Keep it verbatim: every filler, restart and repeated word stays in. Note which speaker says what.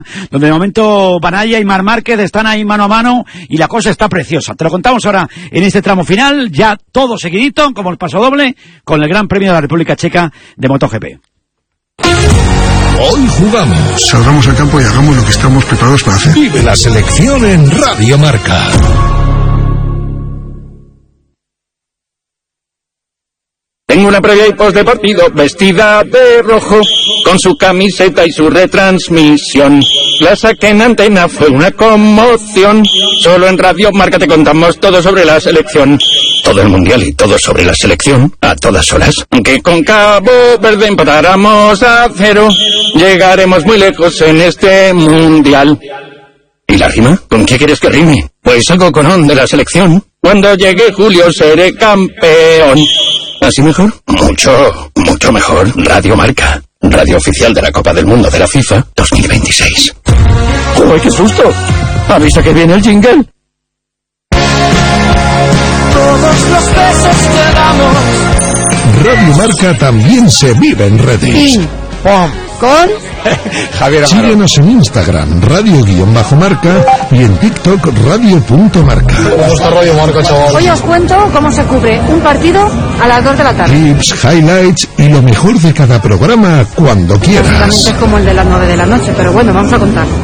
Speaker 1: donde de momento Banaya y Marc Márquez están ahí mano a mano y la cosa está preciosa. Te lo contamos ahora en este tramo final, ya todo seguidito, como el paso doble, con el Gran Premio de la República Checa de MotoGP.
Speaker 2: Hoy jugamos.
Speaker 3: Salgamos al campo y hagamos lo que estamos preparados para hacer.
Speaker 2: Vive la selección en Radio Marca.
Speaker 4: Tengo una previa y post de partido vestida de rojo, con su camiseta y su retransmisión. La saqué en antena, fue una conmoción. Solo en Radio Marca te contamos todo sobre la selección. Todo el mundial y todo sobre la selección, a todas horas. Aunque con Cabo Verde empatáramos a cero, llegaremos muy lejos en este mundial. ¿Y la rima? ¿Con qué quieres que rime? Pues algo con on de la selección. Cuando llegue julio seré campeón. ¿Así mejor? Mucho, mucho mejor. Radio Marca, radio oficial de la Copa del Mundo de la FIFA dos mil veintiséis. ¡Uy, qué susto! ¿Avisa que viene el jingle?
Speaker 5: Todos los besos que damos.
Speaker 2: Radio Marca también se vive en redes.
Speaker 5: Con
Speaker 2: Javier Amaro. Síguenos en Instagram, radio-marca, y en TikTok, radio.marca.
Speaker 6: ¿Cómo está Radio Marca, chaval?
Speaker 7: Hoy os cuento cómo se cubre un partido a las dos de la tarde.
Speaker 2: Clips, highlights y lo mejor de cada programa cuando quieras.
Speaker 7: Básicamente es como el de las nueve de la noche, pero bueno, vamos a contar.